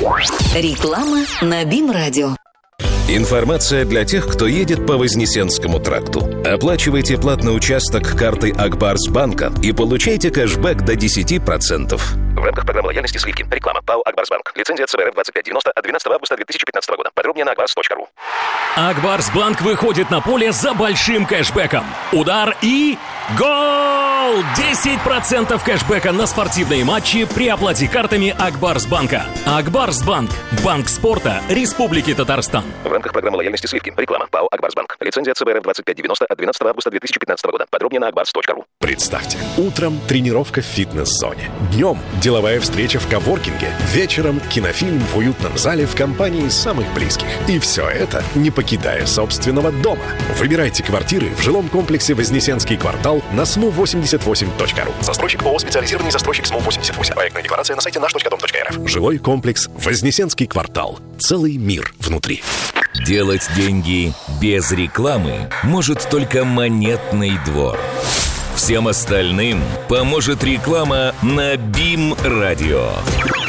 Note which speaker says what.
Speaker 1: Реклама на БИМ-радио.
Speaker 2: Информация для тех, кто едет по Вознесенскому тракту. Оплачивайте платный участок картой Акбарсбанка и получайте кэшбэк до 10%. В рамках программы лояльности скидки. Реклама. ПАО «Акбарсбанк». Лицензия ЦБРФ 2590 от 12 августа 2015 года. Подробнее на akbars.ru.
Speaker 3: Акбарсбанк выходит на поле за большим кэшбэком. Удар и гол! 10% кэшбэка на спортивные матчи при оплате картами Акбарсбанка. Акбарсбанк. Банк спорта Республики Татарстан.
Speaker 2: В рамках программы лояльности скидки. Реклама. ПАО «Акбарсбанк». Лицензия ЦБРФ 2590 от 12 августа 2015 года. Подробнее на akbars.ru.
Speaker 4: Представьте, утром тренировка в фитнес-зоне. Днем деловая встреча в коворкинге. Вечером кинофильм в уютном зале в компании самых близких. И все это не покидая собственного дома. Выбирайте квартиры в жилом комплексе «Вознесенский квартал» на smu88.ru. Застройщик ООО «Специализированный застройщик СМУ-88». Проектная декларация на сайте наш.дом.рф. Жилой комплекс «Вознесенский квартал». Целый мир внутри.
Speaker 5: Делать деньги без рекламы может только Монетный двор. Всем остальным поможет реклама на БИМ-радио.